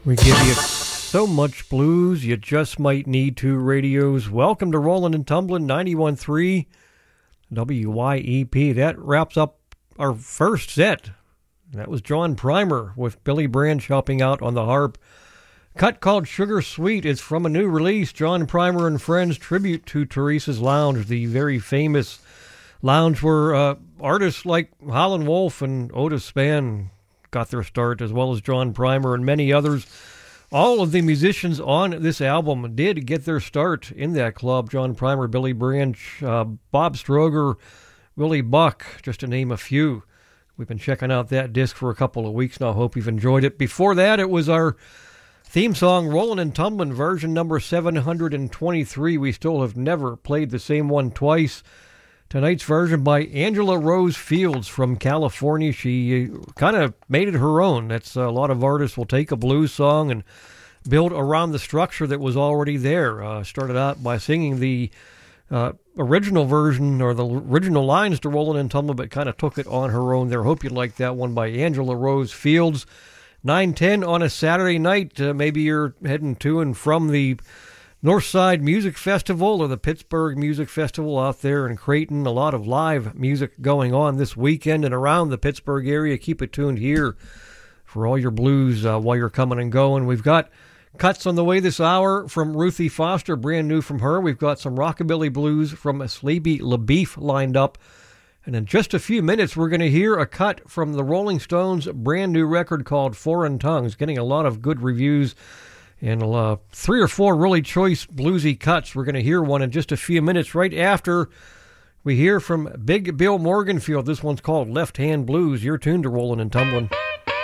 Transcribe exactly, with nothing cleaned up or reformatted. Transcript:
We give you so much blues, you just might need two radios. Welcome to Rollin' and Tumblin' ninety-one point three W Y E P. That wraps up our first set. That was John Primer with Billy Branch helping out on the harp. Cut called Sugar Sweet is from a new release, John Primer and Friends Tribute to Teresa's Lounge, the very famous lounge where uh, artists like Howlin' Wolf and Otis Spann got their start, as well as John Primer and many others. All of the musicians on this album did get their start in that club. John Primer, Billy Branch, uh, Bob Stroger, Willie Buck, just to name a few. We've been checking out that disc for a couple of weeks now. Hope you've enjoyed it. Before that, it was our theme song, Rollin' and Tumblin', version number seven hundred twenty-three. We still have never played the same one twice. Tonight's version by Angela Rose Fields from California. She kind of made it her own. That's a lot of artists will take a blues song and build around the structure that was already there. Uh, started out by singing the uh, original version or the original lines to Rollin' and Tumblin', but kind of took it on her own there. Hope you liked that one by Angela Rose Fields. nine ten on a Saturday night. Uh, maybe you're heading to and from the Northside Music Festival or the Pittsburgh Music Festival out there in Creighton. A lot of live music going on this weekend and around the Pittsburgh area. Keep it tuned here for all your blues uh, while you're coming and going. We've got cuts on the way this hour from Ruthie Foster, brand new from her. We've got some rockabilly blues from Sleepy LaBeef lined up. And in just a few minutes, we're going to hear a cut from the Rolling Stones' brand new record called Foreign Tongues, getting a lot of good reviews. And uh, three or four really choice bluesy cuts. We're going to hear one in just a few minutes right after we hear from Big Bill Morganfield. This one's called Left Hand Blues. You're tuned to Rollin' and Tumblin'.